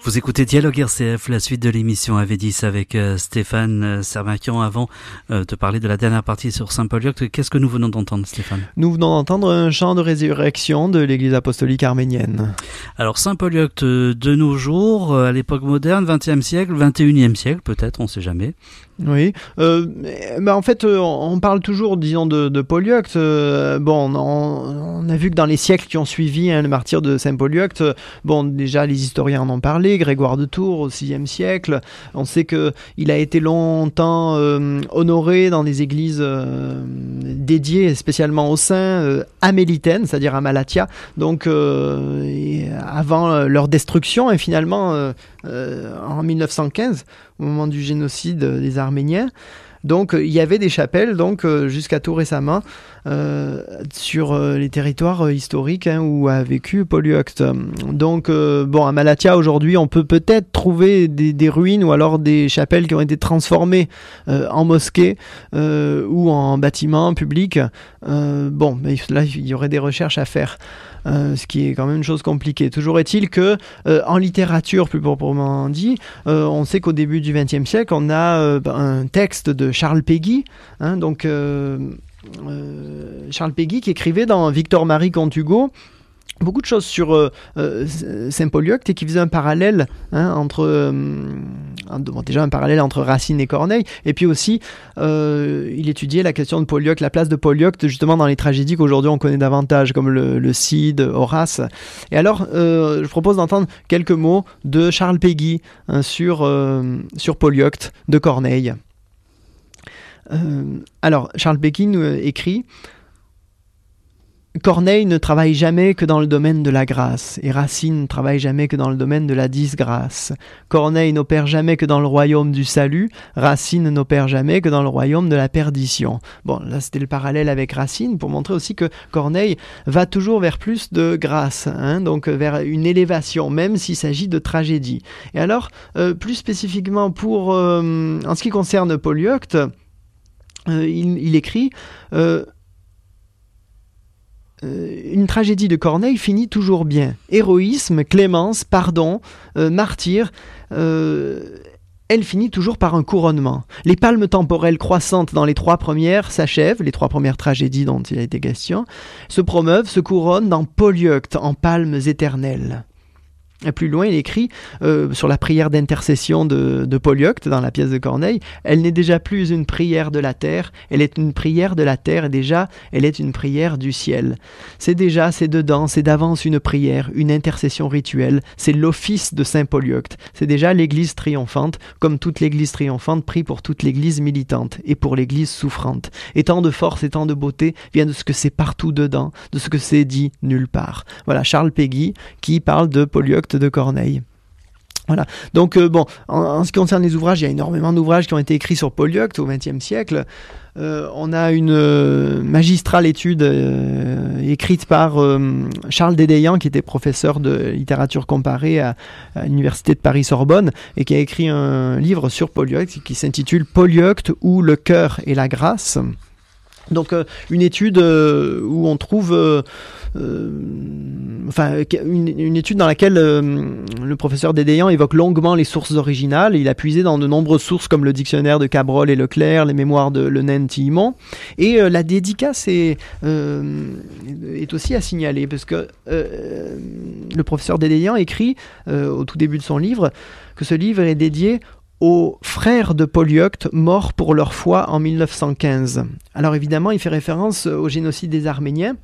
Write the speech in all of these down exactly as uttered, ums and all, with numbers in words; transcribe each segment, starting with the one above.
Vous écoutez Dialogue R C F, la suite de l'émission A V dix avec euh, Stéphane Sermakian. Avant euh, de parler de la dernière partie sur Saint Polyeucte, qu'est-ce que nous venons d'entendre, Stéphane? Nous venons d'entendre un chant de résurrection de l'Église apostolique arménienne. Alors Saint Polyeucte de nos jours, à l'époque moderne, vingtième siècle, vingt et unième siècle peut-être, on ne sait jamais. Oui, euh, bah en fait, euh, on parle toujours, disons, de, de Polyeucte. Euh, bon, on, on a vu que dans les siècles qui ont suivi hein, le martyre de Saint Polyeucte, bon, déjà les historiens en ont parlé. Grégoire de Tours au sixième siècle. On sait que il a été longtemps euh, honoré dans des églises euh, dédiées spécialement aux saints euh, amélitaines, c'est-à-dire à Malatia. Donc, euh, et avant leur destruction, et finalement euh, euh, en mille neuf cent quinze. Au moment du génocide des Arméniens. Donc, il y avait des chapelles, donc, jusqu'à tout récemment, euh, sur euh, les territoires euh, historiques hein, où a vécu Polyeucte. Donc, euh, bon, à Malatia, aujourd'hui, on peut peut-être trouver des, des ruines ou alors des chapelles qui ont été transformées euh, en mosquées euh, ou en bâtiments publics. Euh, bon, mais là, il y aurait des recherches à faire. Euh, ce qui est quand même une chose compliquée. Toujours est-il que euh, en littérature, plus proprement dit, euh, on sait qu'au début du vingtième siècle, on a euh, un texte de Charles Péguy, hein, donc euh, euh, Charles Péguy qui écrivait dans Victor-Marie Comte Hugo beaucoup de choses sur euh, euh, Saint Polyeucte et qui faisait un parallèle hein, entre euh, bon, déjà un parallèle entre Racine et Corneille, et puis aussi euh, il étudiait la question de Polyeucte, la place de Polyeucte justement dans les tragédies qu'aujourd'hui on connaît davantage comme le, le Cid, Horace. Et alors euh, je propose d'entendre quelques mots de Charles Péguy hein, sur, euh, sur Polyeucte de Corneille. Euh, alors Charles Péguy nous écrit: Corneille ne travaille jamais que dans le domaine de la grâce, et Racine ne travaille jamais que dans le domaine de la disgrâce. Corneille n'opère jamais que dans le royaume du salut, Racine n'opère jamais que dans le royaume de la perdition. Bon, là c'était le parallèle avec Racine, pour montrer aussi que Corneille va toujours vers plus de grâce, hein, donc vers une élévation, même s'il s'agit de tragédie. Et alors, euh, plus spécifiquement pour, euh, en ce qui concerne Polyeucte, euh, il, il écrit... Euh, Une tragédie de Corneille finit toujours bien. Héroïsme, clémence, pardon, euh, martyr, euh, elle finit toujours par un couronnement. Les palmes temporelles croissantes dans les trois premières s'achèvent, les trois premières tragédies dont il a été question, se promeuvent, se couronnent dans Polyeucte en palmes éternelles. Et plus loin, il écrit euh, sur la prière d'intercession de, de Polyeucte dans la pièce de Corneille. Elle n'est déjà plus une prière de la terre, elle est une prière de la terre et déjà, elle est une prière du ciel. C'est déjà, c'est dedans, c'est d'avance une prière, une intercession rituelle. C'est l'office de Saint Polyeucte. C'est déjà l'Église triomphante, comme toute l'Église triomphante prie pour toute l'Église militante et pour l'Église souffrante. Et tant de force et tant de beauté vient de ce que c'est partout dedans, de ce que c'est dit nulle part. Voilà, Charles Péguy qui parle de Polyeucte de Corneille. Voilà. Donc euh, bon, en, en ce qui concerne les ouvrages, il y a énormément d'ouvrages qui ont été écrits sur Polyeucte au vingtième siècle. Euh, on a une euh, magistrale étude euh, écrite par euh, Charles Dédéian, qui était professeur de littérature comparée à, à l'université de Paris-Sorbonne, et qui a écrit un livre sur Polyeucte qui s'intitule Polyeucte ou le cœur et la grâce. Donc euh, une étude euh, où on trouve euh, euh, enfin une, une étude dans laquelle euh, le professeur Dédéian évoque longuement les sources originales. Il a puisé dans de nombreuses sources comme le dictionnaire de Cabrol et Leclerc, les mémoires de Le Nain-Tillemont, et euh, la dédicace est, euh, est aussi à signaler parce que euh, le professeur Dédéian écrit euh, au tout début de son livre que ce livre est dédié aux frères de Polyeucte morts pour leur foi en mille neuf cent quinze. Alors évidemment, il fait référence au génocide des Arméniens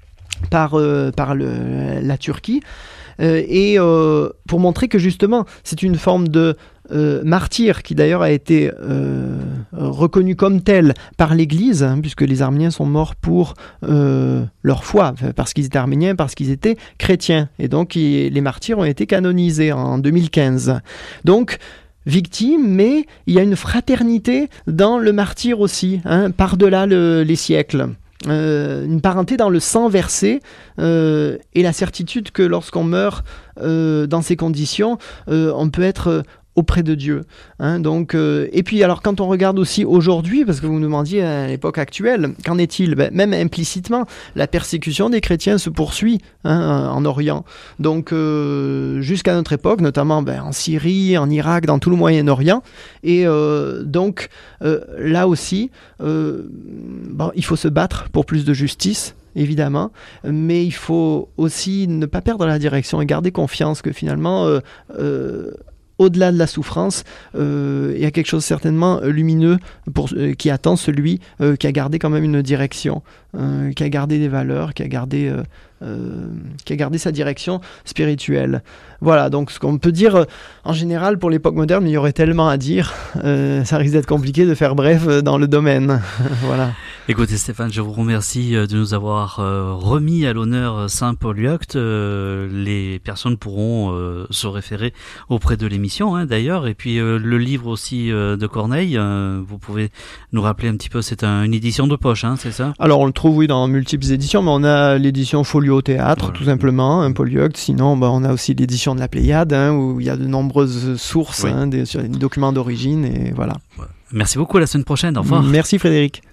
par, euh, par le, la Turquie, euh, et euh, pour montrer que justement, c'est une forme de euh, martyr qui d'ailleurs a été euh, reconnu comme tel par l'Église, hein, puisque les Arméniens sont morts pour euh, leur foi, parce qu'ils étaient arméniens, parce qu'ils étaient chrétiens. Et donc, il, les martyrs ont été canonisés en deux mille quinze. Donc, victime, mais il y a une fraternité dans le martyr aussi, hein, par-delà le, les siècles. Euh, une parenté dans le sang versé euh, et la certitude que lorsqu'on meurt euh, dans ces conditions, euh, on peut être auprès de Dieu. Hein, donc, euh, et puis alors quand on regarde aussi aujourd'hui, parce que vous me demandiez à l'époque actuelle, qu'en est-il? Ben, même implicitement, la persécution des chrétiens se poursuit hein, en Orient. Donc euh, jusqu'à notre époque, notamment ben, en Syrie, en Irak, dans tout le Moyen-Orient. Et euh, donc euh, là aussi, euh, bon, il faut se battre pour plus de justice. Évidemment, mais il faut aussi ne pas perdre la direction et garder confiance que finalement, euh, euh, au-delà de la souffrance, euh, il y a quelque chose certainement lumineux pour, euh, qui attend celui euh, qui a gardé quand même une direction, euh, qui a gardé des valeurs, qui a gardé, euh, euh, qui a gardé sa direction spirituelle. Voilà, donc ce qu'on peut dire euh, en général pour l'époque moderne, il y aurait tellement à dire, euh, ça risque d'être compliqué de faire bref dans le domaine. Voilà. Écoutez Stéphane, je vous remercie de nous avoir euh, remis à l'honneur Saint Polyeucte. Euh, les personnes pourront euh, se référer auprès de l'émission hein, d'ailleurs, et puis euh, le livre aussi euh, de Corneille, euh, vous pouvez nous rappeler un petit peu, c'est un, une édition de poche, hein, c'est ça? Alors on le trouve oui dans multiples éditions, mais on a l'édition Folio Théâtre voilà. tout simplement, un Polyeucte, sinon bah, on a aussi l'édition de la Pléiade, hein, où il y a de nombreuses sources, oui. hein, des, des documents d'origine, et voilà. Merci beaucoup, à la semaine prochaine, au revoir. Merci Frédéric.